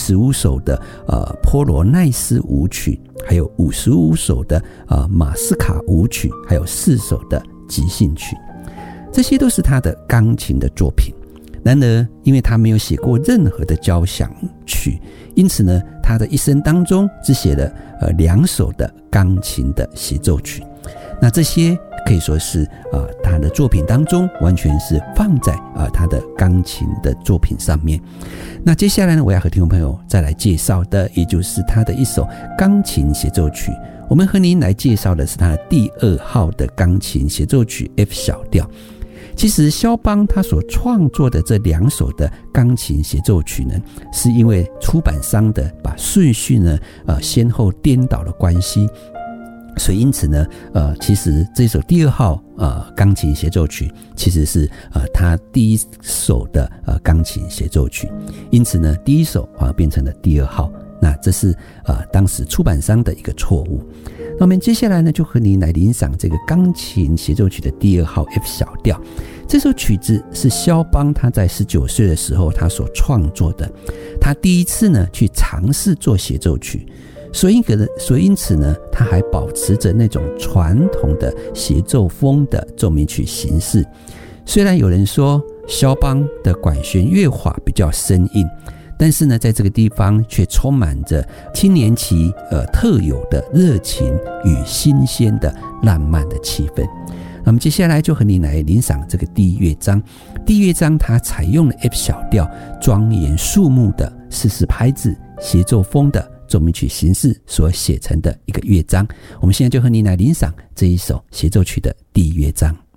15首的波罗奈斯舞曲，还有55首的马斯卡舞曲，还有4首的即兴曲，这些都是他的钢琴的作品。然而因为他没有写过任何的交响曲，因此呢他的一生当中只写了2首的钢琴的协奏曲。那这些可以说是他的作品当中完全是放在他的钢琴的作品上面。那接下来呢，我要和听众朋友再来介绍的，也就是他的一首钢琴协奏曲。我们和您来介绍的是他的第2号的钢琴协奏曲 F 小调。其实肖邦他所创作的这2首的钢琴协奏曲呢，是因为出版商的把顺序呢先后颠倒的关系，所以因此呢其实这首第2号钢琴协奏曲其实是他第1首的钢琴协奏曲，因此呢第1首变成了第2号。那这是当时出版商的一个错误。那我们接下来呢，就和您来欣赏这个钢琴协奏曲的第2号 F 小调。这首曲子是肖邦他在19岁的时候他所创作的，他第一次呢去尝试做协奏曲，所以因此呢，他还保持着那种传统的协奏风的奏鸣曲形式。虽然有人说肖邦的管弦乐法比较生硬，但是呢，在这个地方却充满着青年期特有的热情与新鲜的浪漫的气氛。那么接下来就和你来欣赏这个第1乐章。第1乐章它采用了 F 小调庄严肃穆的40拍子协奏风的奏鸣曲形式所写成的一个乐章。我们现在就和你来欣赏这一首协奏曲的第1乐章。